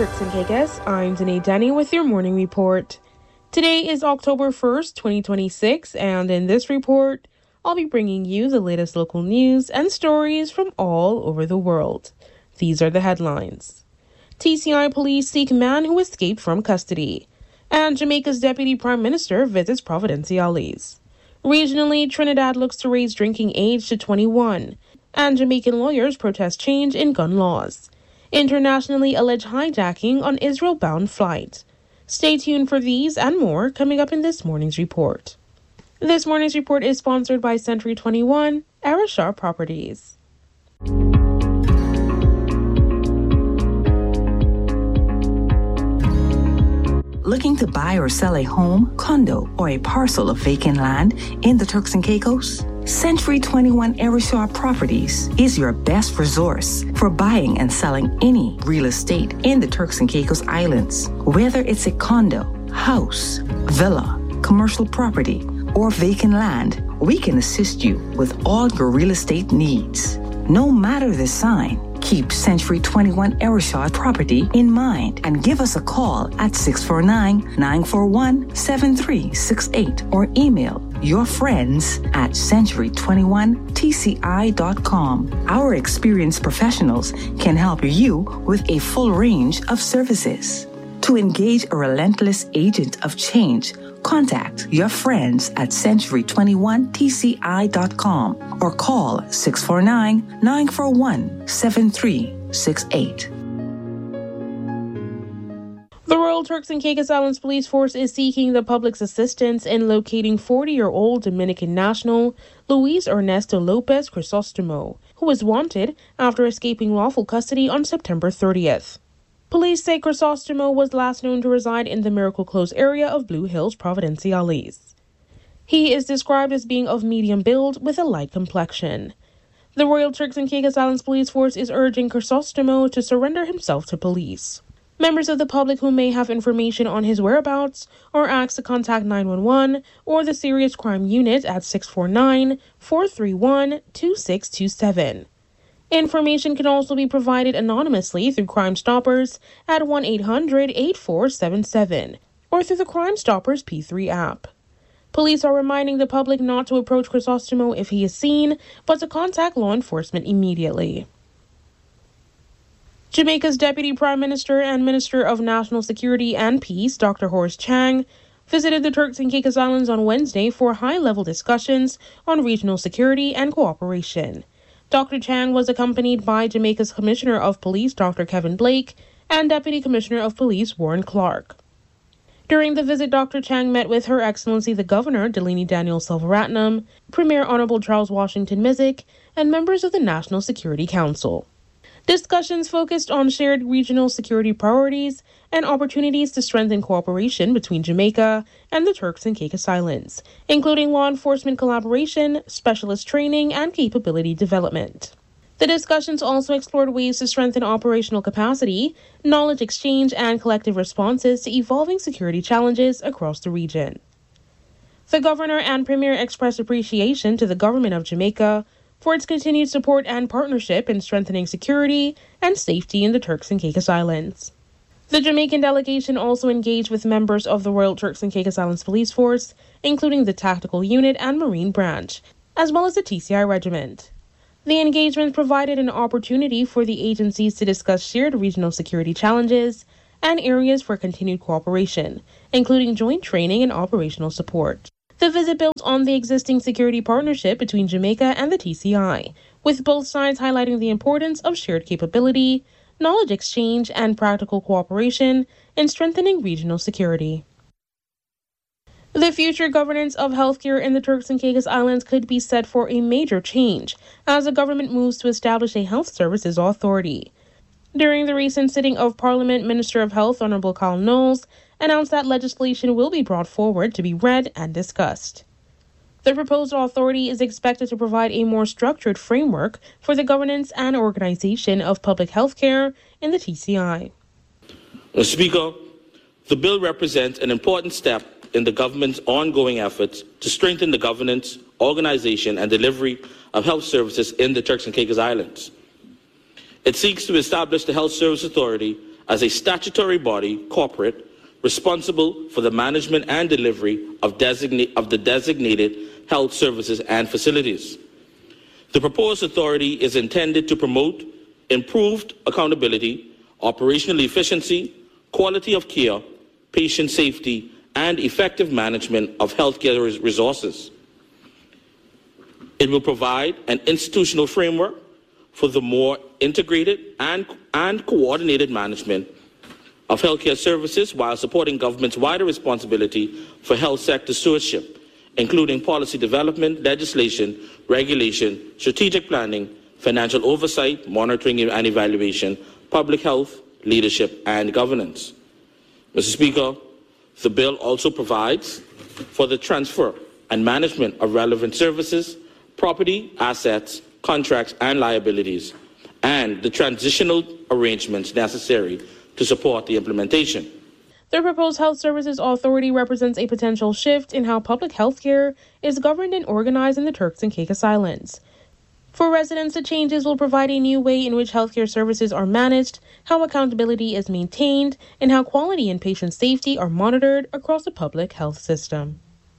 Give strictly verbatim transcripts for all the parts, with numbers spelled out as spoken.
Turks and Caicos, I'm Danae Denny with your morning report. Today is October first, twenty twenty-six, and in this report, I'll be bringing you the latest local news and stories from all over the world. These are the headlines. T C I police seek man who escaped from custody. And Jamaica's Deputy Prime Minister visits Providenciales. Regionally, Trinidad looks to raise drinking age to twenty-one. And Jamaican lawyers protest change in gun laws. Internationally, alleged hijacking on Israel-bound flight. Stay tuned for these and more coming up in this morning's report. This morning's report is sponsored by Century twenty-one, Arashar Properties. Looking to buy or sell a home, condo, or a parcel of vacant land in the Turks and Caicos? Century twenty-one Arashar Properties is your best resource for buying and selling any real estate in the Turks and Caicos Islands. Whether it's a condo, house, villa, commercial property, or vacant land, we can assist you with all your real estate needs. No matter the sign, keep Century twenty-one Arashar Property in mind and give us a call at six four nine, nine four one, seven three six eight or email your friends at century twenty-one T C I dot com. Our experienced professionals can help you with a full range of services. To engage a relentless agent of change, contact your friends at century twenty-one T C I dot com or call six four nine, nine four one, seven three six eight. The Royal Turks and Caicos Islands Police Force is seeking the public's assistance in locating forty-year-old Dominican national Luis Ernesto Lopez Crisostomo, who was wanted after escaping lawful custody on September thirtieth. Police say Crisostomo was last known to reside in the Miracle Close area of Blue Hills, Providenciales. He is described as being of medium build with a light complexion. The Royal Turks and Caicos Islands Police Force is urging Crisostomo to surrender himself to police. Members of the public who may have information on his whereabouts are asked to contact nine one one or the Serious Crime Unit at six four nine, four three one, two six two seven. Information can also be provided anonymously through Crime Stoppers at one eight hundred, eight four seven seven or through the Crime Stoppers P three app. Police are reminding the public not to approach Crisostomo if he is seen, but to contact law enforcement immediately. Jamaica's Deputy Prime Minister and Minister of National Security and Peace, Doctor Horace Chang, visited the Turks and Caicos Islands on Wednesday for high-level discussions on regional security and cooperation. Doctor Chang was accompanied by Jamaica's Commissioner of Police, Doctor Kevin Blake, and Deputy Commissioner of Police, Warren Clark. During the visit, Doctor Chang met with Her Excellency the Governor, Delaney Daniel Silverratnam, Premier Honorable Charles Washington Mizik, and members of the National Security Council. Discussions focused on shared regional security priorities and opportunities to strengthen cooperation between Jamaica and the Turks and Caicos Islands, including law enforcement collaboration, specialist training, and capability development. The discussions also explored ways to strengthen operational capacity, knowledge exchange, and collective responses to evolving security challenges across the region. The Governor and Premier expressed appreciation to the Government of Jamaica for its continued support and partnership in strengthening security and safety in the Turks and Caicos Islands. The Jamaican delegation also engaged with members of the Royal Turks and Caicos Islands Police Force, including the Tactical Unit and Marine Branch, as well as the T C I Regiment. The engagement provided an opportunity for the agencies to discuss shared regional security challenges and areas for continued cooperation, including joint training and operational support. The visit built on the existing security partnership between Jamaica and the T C I, with both sides highlighting the importance of shared capability, knowledge exchange, and practical cooperation in strengthening regional security. The future governance of healthcare in the Turks and Caicos Islands could be set for a major change as the government moves to establish a health services authority. During the recent sitting of Parliament, Minister of Health Honorable Carl Knowles announced that legislation will be brought forward to be read and discussed. The proposed authority is expected to provide a more structured framework for the governance and organization of public health care in the T C I. Mister Speaker, the bill represents an important step in the government's ongoing efforts to strengthen the governance, organization, and delivery of health services in the Turks and Caicos Islands. It seeks to establish the Health Service Authority as a statutory body corporate responsible for the management and delivery of, designate, of the designated health services and facilities. The proposed authority is intended to promote improved accountability, operational efficiency, quality of care, patient safety, and effective management of healthcare resources. It will provide an institutional framework for the more integrated and, and coordinated management of healthcare services while supporting government's wider responsibility for health sector stewardship, including policy development, legislation, regulation, strategic planning, financial oversight, monitoring and evaluation, public health, leadership, and governance. Mister Speaker, the bill also provides for the transfer and management of relevant services, property, assets, contracts, and liabilities, and the transitional arrangements necessary to support the implementation. The proposed Health Services Authority represents a potential shift in how public health care is governed and organized in the Turks and Caicos Islands. For residents, the changes will provide a new way in which healthcare services are managed, how accountability is maintained, and how quality and patient safety are monitored across the public health system.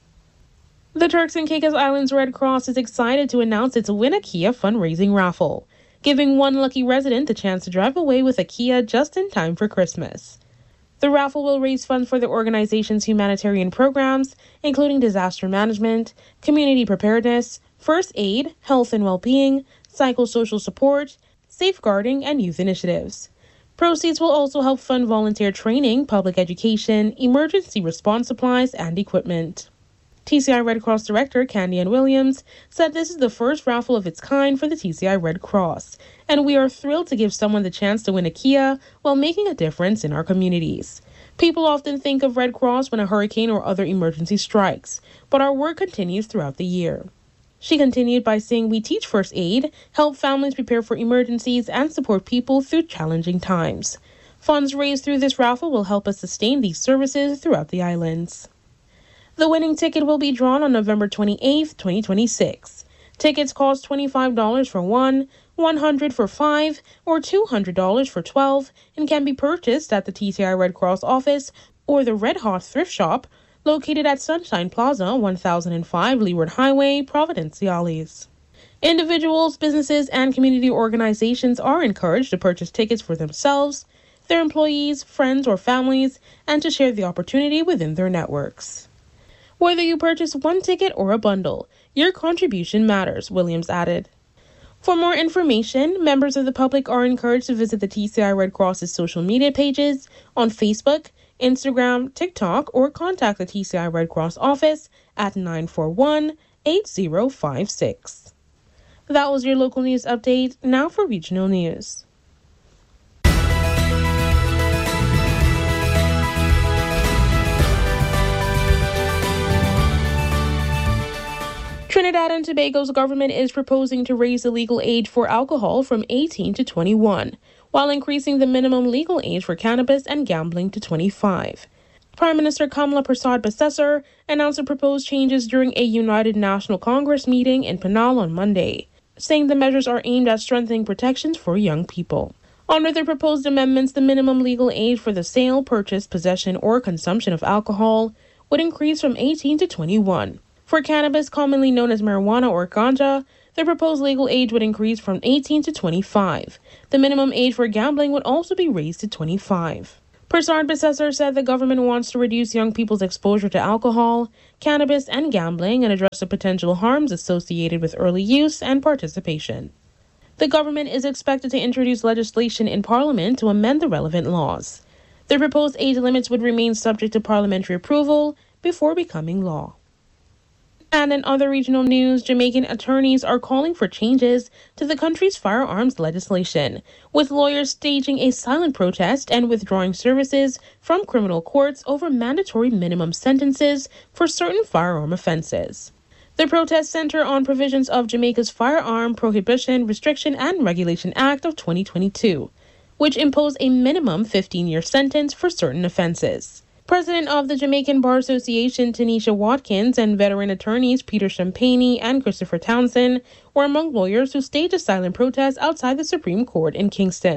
The Turks and Caicos Islands Red Cross is excited to announce its Win a Kia fundraising raffle, giving one lucky resident the chance to drive away with a Kia just in time for Christmas. The raffle will raise funds for the organization's humanitarian programs, including disaster management, community preparedness, first aid, health and well-being, psychosocial support, safeguarding, and youth initiatives. Proceeds will also help fund volunteer training, public education, emergency response supplies, and equipment. T C I Red Cross Director Candy Ann Williams said this is the first raffle of its kind for the T C I Red Cross, and we are thrilled to give someone the chance to win a Kia while making a difference in our communities. People often think of Red Cross when a hurricane or other emergency strikes, but our work continues throughout the year. She continued by saying we teach first aid, help families prepare for emergencies, and support people through challenging times. Funds raised through this raffle will help us sustain these services throughout the islands. The winning ticket will be drawn on November twenty-eighth, twenty twenty-six. Tickets cost twenty-five dollars for one, one hundred dollars for five, or two hundred dollars for twelve, and can be purchased at the T C I Red Cross office or the Red Hot Thrift Shop, located at Sunshine Plaza, one thousand five Leeward Highway, Providenciales. Individuals, businesses, and community organizations are encouraged to purchase tickets for themselves, their employees, friends, or families, and to share the opportunity within their networks. Whether you purchase one ticket or a bundle, your contribution matters, Williams added. For more information, members of the public are encouraged to visit the T C I Red Cross's social media pages on Facebook, Instagram, TikTok, or contact the T C I Red Cross office at nine four one, eight zero five six. That was your local news update. Now for regional news. Trinidad and Tobago's government is proposing to raise the legal age for alcohol from eighteen to twenty-one, while increasing the minimum legal age for cannabis and gambling to twenty-five. Prime Minister Kamla Persad-Bissessar announced the proposed changes during a United National Congress meeting in Penal on Monday, saying the measures are aimed at strengthening protections for young people. Under the proposed amendments, the minimum legal age for the sale, purchase, possession, or consumption of alcohol would increase from eighteen to twenty-one. For cannabis, commonly known as marijuana or ganja, the proposed legal age would increase from eighteen to twenty-five. The minimum age for gambling would also be raised to twenty-five. Persad-Bissessar said the government wants to reduce young people's exposure to alcohol, cannabis, and gambling and address the potential harms associated with early use and participation. The government is expected to introduce legislation in Parliament to amend the relevant laws. The proposed age limits would remain subject to parliamentary approval before becoming law. And in other regional news, Jamaican attorneys are calling for changes to the country's firearms legislation, with lawyers staging a silent protest and withdrawing services from criminal courts over mandatory minimum sentences for certain firearm offenses. The protests center on provisions of Jamaica's Firearm Prohibition, Restriction, and Regulation Act of twenty twenty-two, which impose a minimum fifteen-year sentence for certain offenses. President of the Jamaican Bar Association, Tanisha Watkins, and veteran attorneys Peter Champagne and Christopher Townsend were among lawyers who staged a silent protest outside the Supreme Court in Kingston.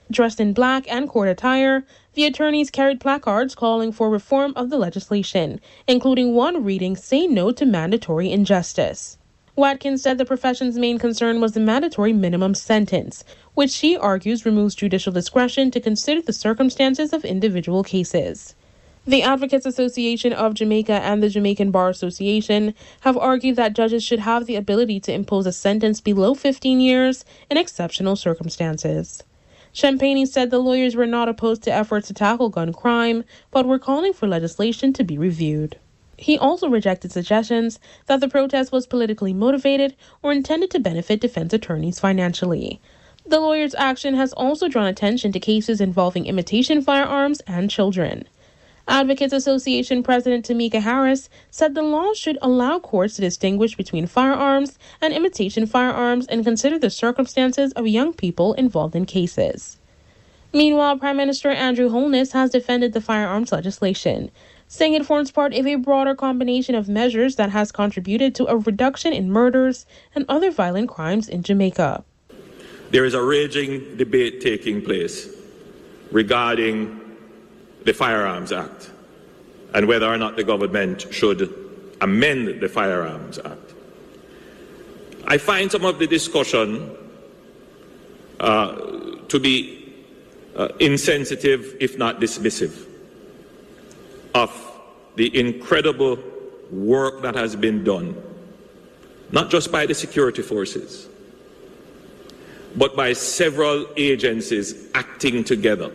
Dressed in black and court attire, the attorneys carried placards calling for reform of the legislation, including one reading "Say No to Mandatory Injustice." Watkins said the profession's main concern was the mandatory minimum sentence, which she argues removes judicial discretion to consider the circumstances of individual cases. The Advocates Association of Jamaica and the Jamaican Bar Association have argued that judges should have the ability to impose a sentence below fifteen years in exceptional circumstances. Champagne said the lawyers were not opposed to efforts to tackle gun crime, but were calling for legislation to be reviewed. He also rejected suggestions that the protest was politically motivated or intended to benefit defense attorneys financially. The lawyers' action has also drawn attention to cases involving imitation firearms and children. Advocates Association President Tamika Harris said the law should allow courts to distinguish between firearms and imitation firearms and consider the circumstances of young people involved in cases. Meanwhile, Prime Minister Andrew Holness has defended the firearms legislation, saying it forms part of a broader combination of measures that has contributed to a reduction in murders and other violent crimes in Jamaica. There is a raging debate taking place regarding the Firearms Act and whether or not the government should amend the Firearms Act. I find some of the discussion uh, to be uh, insensitive, if not dismissive, of the incredible work that has been done, not just by the security forces, but by several agencies acting together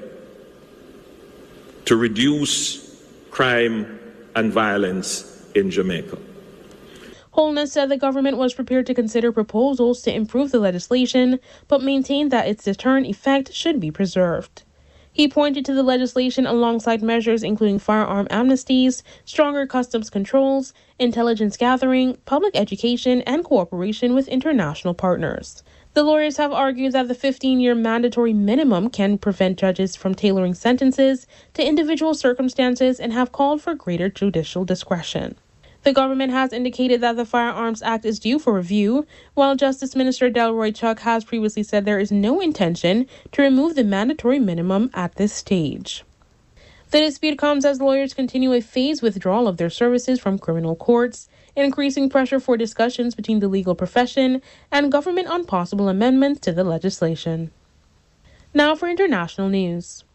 to reduce crime and violence in Jamaica. Holness said the government was prepared to consider proposals to improve the legislation, but maintained that its deterrent effect should be preserved. He pointed to the legislation alongside measures including firearm amnesties, stronger customs controls, intelligence gathering, public education, and cooperation with international partners. The lawyers have argued that the fifteen-year mandatory minimum can prevent judges from tailoring sentences to individual circumstances and have called for greater judicial discretion. The government has indicated that the Firearms Act is due for review, while Justice Minister Delroy Chuck has previously said there is no intention to remove the mandatory minimum at this stage. The dispute comes as lawyers continue a phased withdrawal of their services from criminal courts, increasing pressure for discussions between the legal profession and government on possible amendments to the legislation. Now for international news.